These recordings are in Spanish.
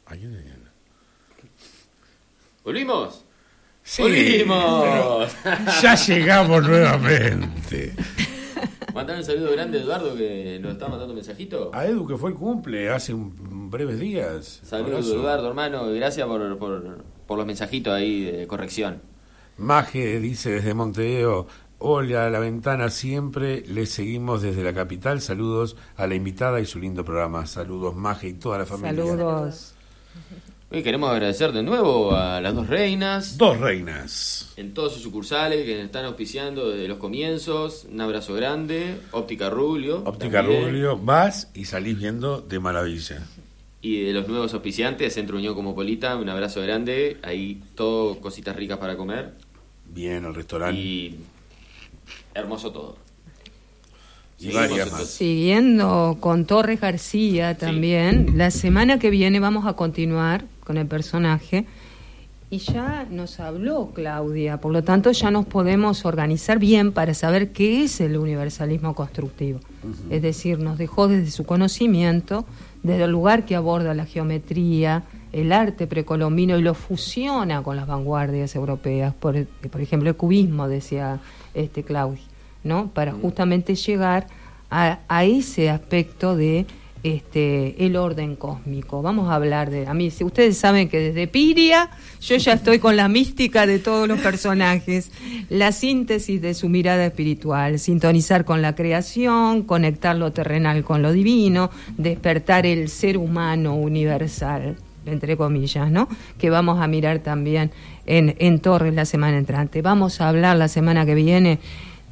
¿Volvimos? Sí, ¡Volvimos! ya llegamos nuevamente. Mandar un saludo grande a Eduardo que nos está mandando un mensajito. A Edu, que fue el cumple hace breves días. Saludos, Eduardo, hermano. Gracias por los mensajitos ahí de corrección. Maje dice desde Montevideo: hola, a la ventana siempre, les seguimos desde la capital. Saludos a la invitada y su lindo programa. Saludos, Maje y toda la familia. Saludos. Hoy queremos agradecer de nuevo a las dos reinas. Dos reinas. En todos sus sucursales que nos están auspiciando desde los comienzos. Un abrazo grande. Óptica Rubio. Óptica Rubio, vas y salís viendo de maravilla. Y de los nuevos auspiciantes, Centro Unión Cosmopolita, un abrazo grande. Ahí todo cositas ricas para comer. Bien, el restaurante. Y hermoso todo. Y varias más. Siguiendo con Torres García también, sí. La semana que viene vamos a continuar con el personaje. Y ya nos habló Claudia, por lo tanto ya nos podemos organizar bien para saber qué es el universalismo constructivo. Uh-huh. Es decir, nos dejó desde su conocimiento, desde el lugar que aborda la geometría, el arte precolombino y lo fusiona con las vanguardias europeas, por ejemplo el cubismo, decía Claudia, ¿no? Para justamente llegar a ese aspecto de el orden cósmico. Vamos a hablar de... A mí, si ustedes saben que desde Piria yo ya estoy con la mística de todos los personajes, la síntesis de su mirada espiritual, sintonizar con la creación, conectar lo terrenal con lo divino, despertar el ser humano universal, entre comillas, ¿no? Que vamos a mirar también en Torres la semana entrante. Vamos a hablar la semana que viene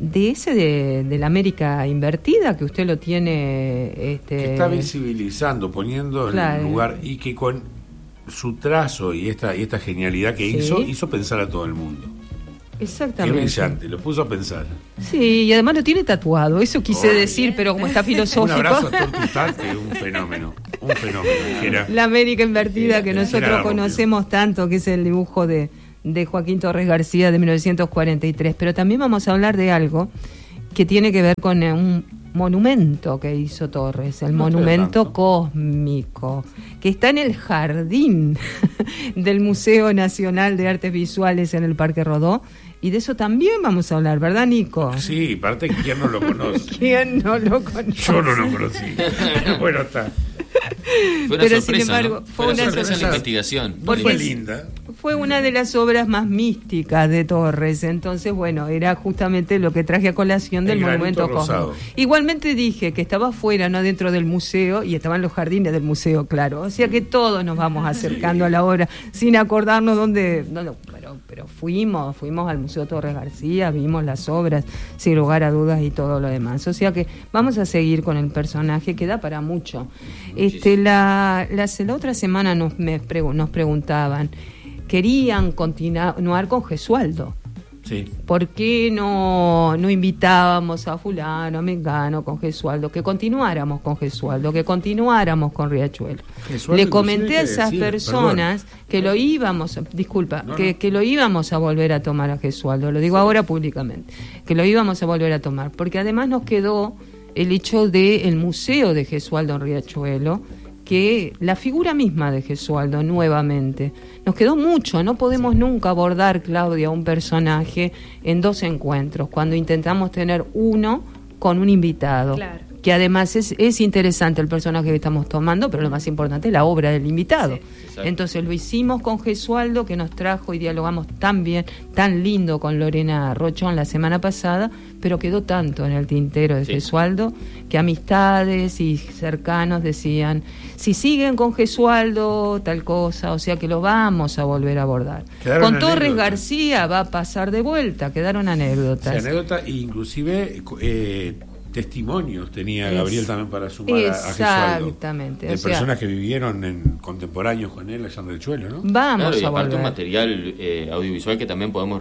de la América invertida, que usted lo tiene que está visibilizando, poniendo en lugar, y que con su trazo y esta genialidad que hizo pensar a todo el mundo. Exactamente. Qué brillante, lo puso a pensar. Sí, y además lo tiene tatuado, eso quise decir, pero como está filosófico. Un abrazo a Tortutá, que es un fenómeno. Dijera, la América invertida que nosotros conocemos tanto, que es el dibujo de Joaquín Torres García de 1943, pero también vamos a hablar de algo que tiene que ver con un monumento que hizo Torres, el monumento cósmico, que está en el jardín del Museo Nacional de Artes Visuales en el Parque Rodó, y de eso también vamos a hablar, ¿verdad, Nico? Sí, parte, ¿quién no lo conoce? ¿Quién no lo conoce? Yo no lo conocí. Bueno, está. Fue una pero sorpresa, sin embargo, ¿no? fue una sorpresa en la investigación. Fue linda. Fue una de las obras más místicas de Torres, entonces bueno, era justamente lo que traje a colación del monumento cósmico. Igualmente dije que estaba afuera, no dentro del museo, y estaban los jardines del museo, claro, o sea que todos nos vamos acercando a la obra sin acordarnos dónde, pero fuimos al Museo Torres García, vimos las obras sin lugar a dudas y todo lo demás, o sea que vamos a seguir con el personaje que da para mucho. La otra semana nos preguntaban, querían continuar con Gesualdo. Sí. ¿Por qué no invitábamos a fulano, a mengano con Gesualdo? Que continuáramos con Gesualdo, que continuáramos con Riachuelo. Gesualdo, le comenté a esas personas que lo íbamos, que lo íbamos a volver a tomar a Gesualdo, lo digo ahora públicamente, que lo íbamos a volver a tomar, porque además nos quedó el hecho del museo de Gesualdo en Riachuelo, que la figura misma de Gesualdo nuevamente nos quedó mucho. No podemos nunca abordar, Claudia, un personaje en dos encuentros, cuando intentamos tener uno con un invitado. Claro. Que además es interesante el personaje que estamos tomando, pero lo más importante es la obra del invitado. Sí, entonces lo hicimos con Gesualdo, que nos trajo y dialogamos tan bien, tan lindo con Lorena Rochón la semana pasada, pero quedó tanto en el tintero de Gesualdo que amistades y cercanos decían, si siguen con Gesualdo, tal cosa, o sea que lo vamos a volver a abordar. Quedaron con Torres García va a pasar de vuelta, quedaron anécdotas. Sí, anécdotas e inclusive testimonios tenía Gabriel también para sumar a Gesualdo. Exactamente. De personas que vivieron contemporáneos con él allá en Riachuelo, ¿no? Vamos y a aparte volver. Un material audiovisual que también podemos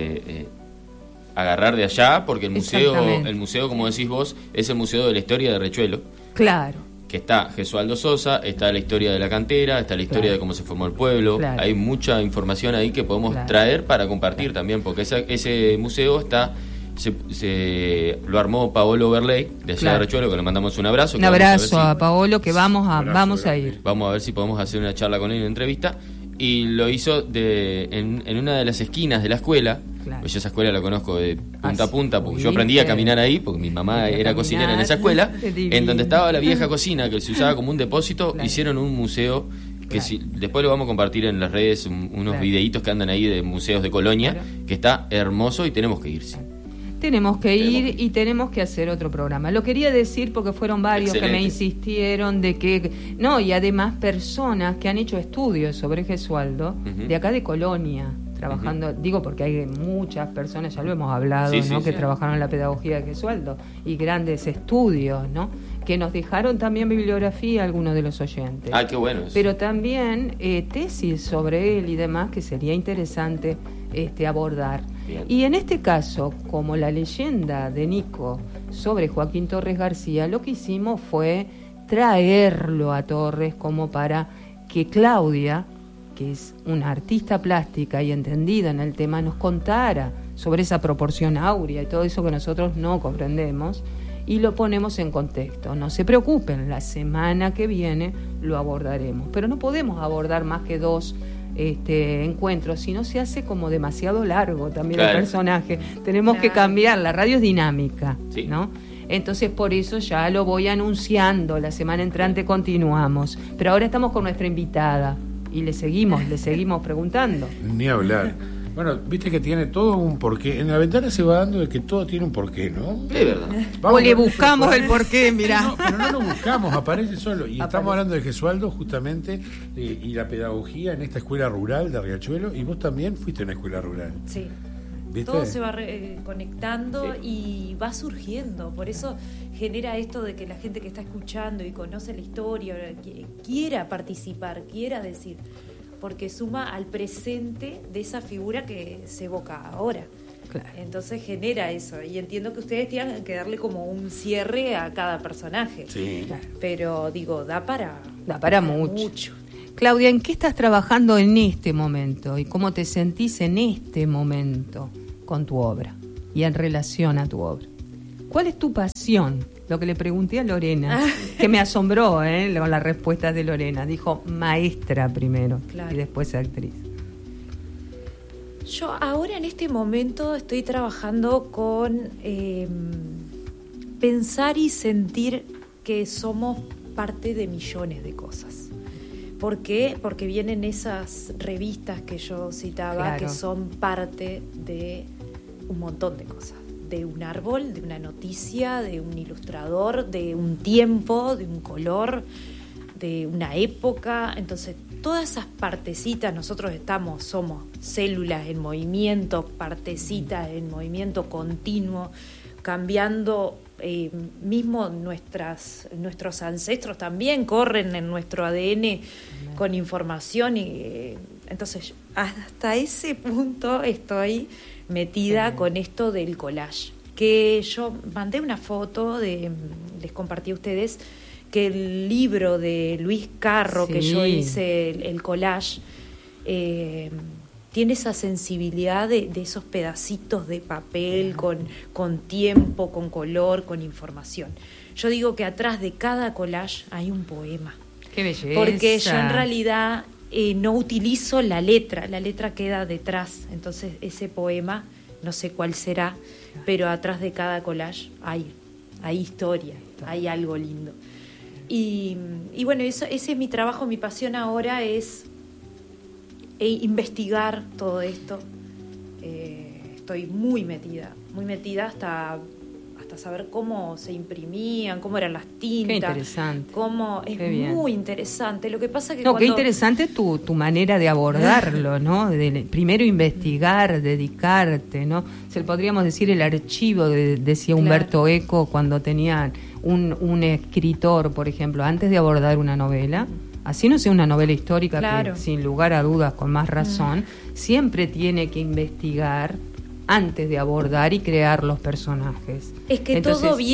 agarrar de allá, porque el museo, como decís vos, es el museo de la historia de Riachuelo. Claro. Que está Gesualdo Sosa, está la historia de la cantera, está la historia de cómo se formó el pueblo. Claro. Hay mucha información ahí que podemos traer para compartir también, porque ese museo está lo armó Paolo Berley de allá de Riachuelo, que le mandamos un abrazo. Un abrazo a Paolo, que vamos a ir. Vamos a ver si podemos hacer una charla con él, una entrevista. Y lo hizo en una de las esquinas de la escuela. Claro. Yo esa escuela la conozco de punta a punta, porque yo aprendí a caminar ahí, porque mi mamá era cocinera en esa escuela. En donde estaba la vieja cocina, que se usaba como un depósito, hicieron un museo que después lo vamos a compartir en las redes, unos videitos que andan ahí de museos de Colonia, que está hermoso y tenemos que ir. Tenemos que ir y tenemos que hacer otro programa. Lo quería decir porque fueron varios que me insistieron de que... No, y además personas que han hecho estudios sobre Gesualdo, de acá de Colonia, trabajando, digo porque hay muchas personas, ya lo hemos hablado, que trabajaron en la pedagogía de Gesualdo, y grandes estudios, ¿no? Que nos dejaron también bibliografía algunos de los oyentes. Ah, qué bueno. Pero también tesis sobre él y demás que sería interesante abordar. Bien. Y en este caso, como la leyenda de Nico sobre Joaquín Torres García, lo que hicimos fue traerlo a Torres como para que Claudia, que es una artista plástica y entendida en el tema, nos contara sobre esa proporción áurea y todo eso que nosotros no comprendemos, y lo ponemos en contexto. No se preocupen, la semana que viene lo abordaremos, pero no podemos abordar más que 2 encuentros, si no se hace como demasiado largo también el personaje. Tenemos que cambiar, la radio es dinámica, ¿no? Entonces por eso ya lo voy anunciando, la semana entrante continuamos, pero ahora estamos con nuestra invitada y le seguimos preguntando. Ni hablar. Bueno, viste que tiene todo un porqué. En la ventana se va dando de que todo tiene un porqué, ¿no? Es verdad. O le buscamos el porqué, mirá. No, pero no lo buscamos, aparece solo. Y estamos hablando de Gesualdo justamente y la pedagogía en esta escuela rural de Riachuelo. Y vos también fuiste a una escuela rural. Sí. ¿Viste? Todo se va conectando y va surgiendo. Por eso genera esto de que la gente que está escuchando y conoce la historia quiera participar, quiera decir, porque suma al presente de esa figura que se evoca ahora. Claro. Entonces genera eso. Y entiendo que ustedes tengan que darle como un cierre a cada personaje. Sí. Pero digo, da para mucho. Claudia, ¿en qué estás trabajando en este momento? ¿Y cómo te sentís en este momento con tu obra y en relación a tu obra? ¿Cuál es tu pasión? Lo que le pregunté a Lorena, que me asombró con las respuestas de Lorena. Dijo maestra primero y después actriz. Yo ahora en este momento estoy trabajando con pensar y sentir que somos parte de millones de cosas. ¿Por qué? Porque vienen esas revistas que yo citaba, que son parte de un montón de cosas. De un árbol, de una noticia, de un ilustrador, de un tiempo, de un color, de una época. Entonces, todas esas partecitas, nosotros somos células en movimiento, partecitas en movimiento continuo, cambiando. Mismo nuestros ancestros también corren en nuestro ADN con información y entonces hasta ese punto estoy metida con esto del collage, que yo mandé una foto les compartí a ustedes que el libro de Luis Carro que yo hice el collage tiene esa sensibilidad de esos pedacitos de papel con tiempo, con color, con información. Yo digo que atrás de cada collage hay un poema. ¡Qué belleza! Porque yo en realidad no utilizo la letra queda detrás. Entonces ese poema, no sé cuál será, pero atrás de cada collage hay historia, hay algo lindo. Y bueno, ese es mi trabajo, mi pasión ahora es investigar todo esto. Estoy muy metida hasta saber cómo se imprimían, cómo eran las tintas. Qué interesante. Muy interesante. Lo que pasa que qué interesante tu manera de abordarlo, ¿no? De primero investigar, dedicarte, ¿no? Podríamos decir el archivo, decía Humberto Eco, cuando tenía un escritor, por ejemplo, antes de abordar una novela, así no sea una novela histórica, que sin lugar a dudas, con más razón, siempre tiene que investigar antes de abordar y crear los personajes. Es que entonces, todo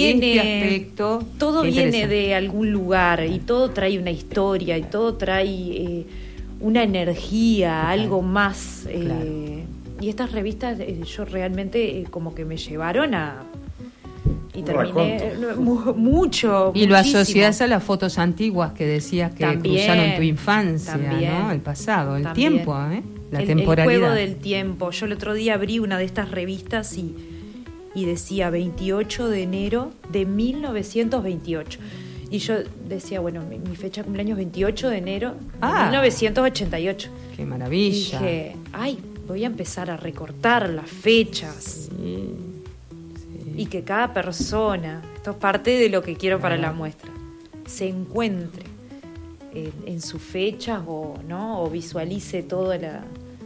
viene de algún lugar y todo trae una historia y todo trae una energía, algo más, estas revistas yo realmente como que me llevaron a... Y terminé mucho. Y lo asociás a las fotos antiguas que decías que también, cruzaron tu infancia, también, ¿no? El pasado, el también. tiempo, la temporalidad. El juego del tiempo. Yo el otro día abrí una de estas revistas y decía 28 de enero de 1928. Y yo decía, bueno, mi fecha de cumpleaños 28 de enero de 1988. ¡Qué maravilla! Y dije, ay, voy a empezar a recortar las fechas. Sí. Y que cada persona, esto es parte de lo que quiero para la muestra, se encuentre en sus fechas o visualice toda la...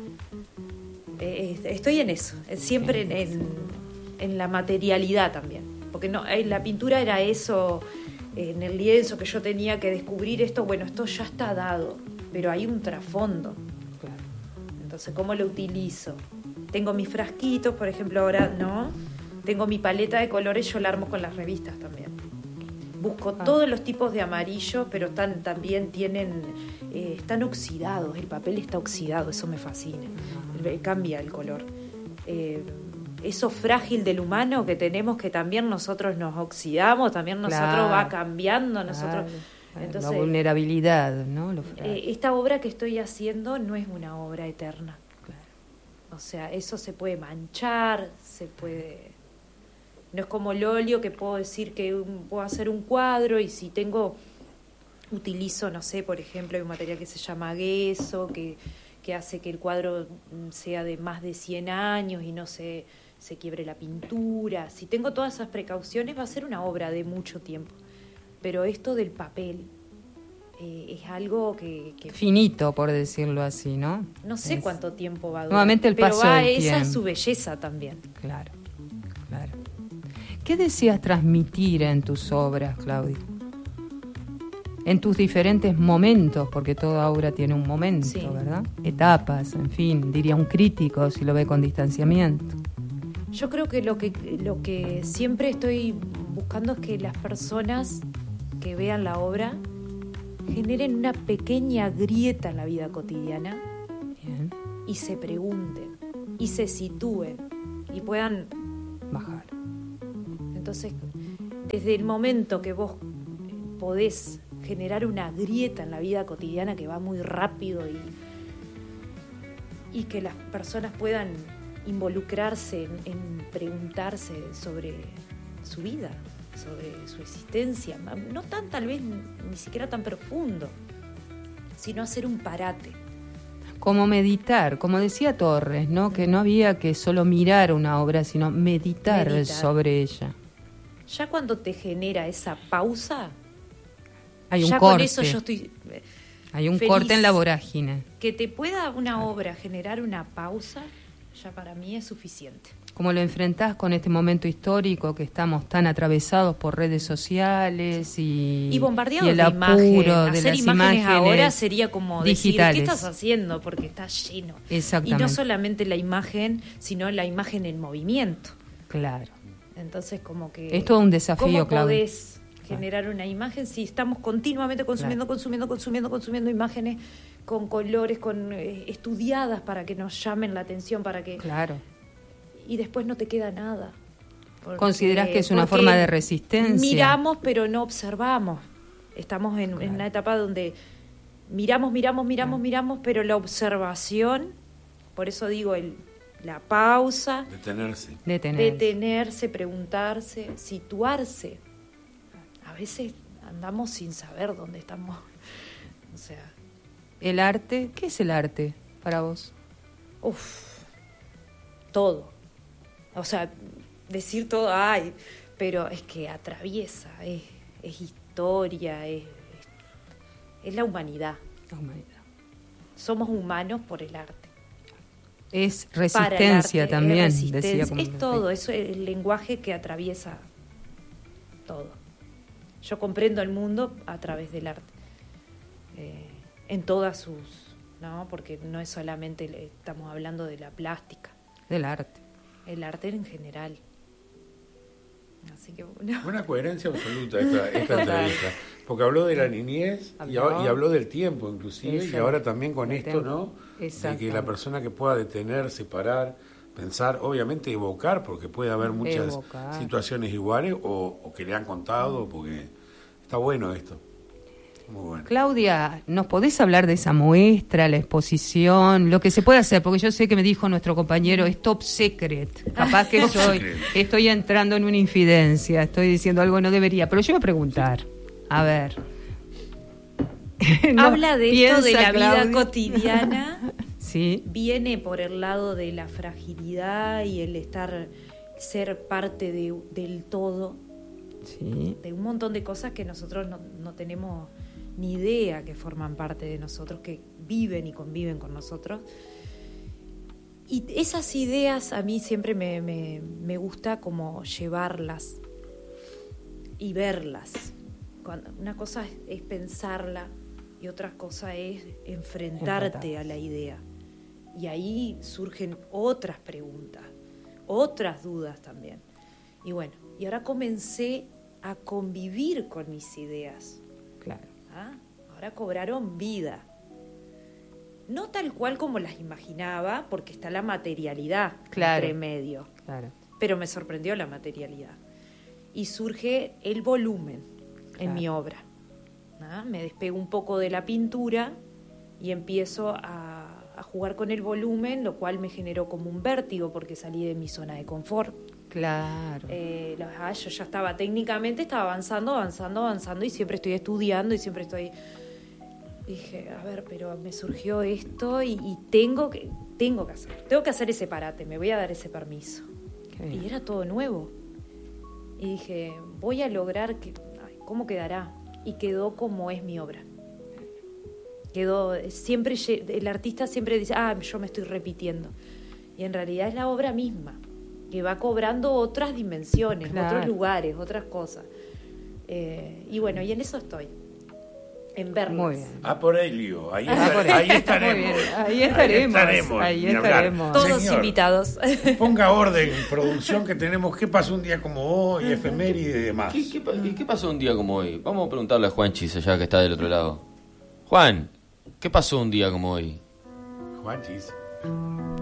estoy en eso, siempre en la materialidad también, porque no, la pintura era eso, en el lienzo que yo tenía que descubrir esto, bueno, esto ya está dado, pero hay un trasfondo. Claro. Entonces, ¿cómo lo utilizo? Tengo mis frasquitos, por ejemplo, ahora, ¿no? Tengo mi paleta de colores, yo la armo con las revistas también. Busco todos los tipos de amarillo, pero también están oxidados, el papel está oxidado, eso me fascina. Cambia el color. Eso frágil del humano que tenemos, que también nosotros nos oxidamos, también nosotros va cambiando, nosotros... Entonces, la vulnerabilidad, ¿no? Esta obra que estoy haciendo no es una obra eterna. Claro. O sea, eso se puede manchar, se puede... No es como el óleo, que puedo decir que puedo hacer un cuadro y si utilizo, no sé, por ejemplo, hay un material que se llama gesso, que hace que el cuadro sea de más de 100 años y no se quiebre la pintura. Si tengo todas esas precauciones, va a ser una obra de mucho tiempo. Pero esto del papel es algo que... finito, por decirlo así, ¿no? No sé cuánto tiempo va a durar. Nuevamente el paso del tiempo. Esa es su belleza también. Claro, claro. ¿Qué deseas transmitir en tus obras, Claudia? En tus diferentes momentos, porque toda obra tiene un momento, sí, ¿verdad? Etapas, en fin, diría un crítico si lo ve con distanciamiento. Yo creo que lo que siempre estoy buscando es que las personas que vean la obra generen una pequeña grieta en la vida cotidiana. Bien. Y se pregunten, y se sitúen, y puedan bajar. Entonces, desde el momento que vos podés generar una grieta en la vida cotidiana que va muy rápido y que las personas puedan involucrarse en preguntarse sobre su vida, sobre su existencia, no tan tal vez ni siquiera tan profundo, sino hacer un parate. Como meditar, como decía Torres, ¿no? Que no había que solo mirar una obra, sino meditar. Sobre ella. Ya cuando te genera esa pausa, hay un ya corte. Con eso yo estoy hay un feliz. Corte en la vorágine. Que te pueda una obra generar una pausa, ya para mí es suficiente. ¿Cómo lo enfrentás con este momento histórico que estamos tan atravesados por redes sociales y bombardeados el de apuro imagen? de Hacer las imágenes ahora sería como digitales. decir, ¿qué estás haciendo? Porque está lleno. Exactamente. Y no solamente la imagen, sino la imagen en movimiento. Claro. Entonces, como que... Es todo un desafío, ¿cómo Claudia? podés generar una imagen si estamos continuamente consumiendo imágenes con colores, estudiadas para que nos llamen la atención, para que... Claro. Y después no te queda nada. ¿Considerás que es una forma de resistencia? Miramos, pero no observamos. Estamos en una etapa donde miramos, pero la observación, por eso digo la pausa, detenerse, preguntarse, situarse. A veces andamos sin saber dónde estamos. O sea, ¿el arte? ¿Qué es el arte para vos? Todo. O sea, decir todo, pero es que atraviesa, es historia, es la humanidad. La humanidad. Somos humanos por el arte. Es resistencia también, decía. Es todo, eso es el lenguaje que atraviesa todo. Yo comprendo el mundo a través del arte. En todas sus... ¿no? Porque no es solamente, estamos hablando de la plástica. Del arte. El arte en general. Así que bueno. Una coherencia absoluta esta entrevista. Porque habló de la niñez y habló del tiempo inclusive. Exacto. Y ahora también con esto, ¿no? De que la persona que pueda detenerse, parar, pensar, obviamente evocar, porque puede haber muchas situaciones iguales o que le han contado, porque está bueno esto. Muy bueno. Claudia, ¿nos podés hablar de esa muestra, la exposición, lo que se puede hacer? Porque yo sé que me dijo nuestro compañero, es top secret. Capaz que estoy entrando en una infidencia, estoy diciendo algo que no debería, pero yo voy a preguntar. A ver. Habla de esto de la vida cotidiana. Sí. Viene por el lado de la fragilidad y el ser parte del todo. Sí. De un montón de cosas que nosotros no tenemos ni idea que forman parte de nosotros, que viven y conviven con nosotros. Y esas ideas a mí siempre me gusta como llevarlas y verlas. Una cosa es pensarla y otra cosa es enfrentarte a la idea. Y ahí surgen otras preguntas, otras dudas también. Y bueno, y ahora comencé a convivir con mis ideas. Claro. Ahora cobraron vida. No tal cual como las imaginaba, porque está la materialidad entre medio. Claro. Pero me sorprendió la materialidad. Y surge el volumen en mi obra. Me despego un poco de la pintura y empiezo a jugar con el volumen, lo cual me generó como un vértigo porque salí de mi zona de confort. Claro. Yo ya estaba avanzando y siempre estoy estudiando y siempre estoy... Dije, a ver, pero me surgió esto y tengo que hacer ese parate, me voy a dar ese permiso. Y era todo nuevo. Y dije, voy a lograr ¿cómo quedará? Y quedó como es mi obra. Siempre el artista siempre dice, yo me estoy repitiendo. Y en realidad es la obra misma, que va cobrando otras dimensiones, otros lugares, otras cosas. Y bueno, y en eso estoy. En verlas. Muy bien. Por ahí, Lío. Ahí estaremos. Ahí estaremos. Todos invitados. Ponga orden, producción, que tenemos. ¿Qué pasó un día como hoy? Efeméride y demás. ¿Qué pasó un día como hoy? Vamos a preguntarle a Juanchis, allá que está del otro lado. Juan, ¿qué pasó un día como hoy? Juanchis.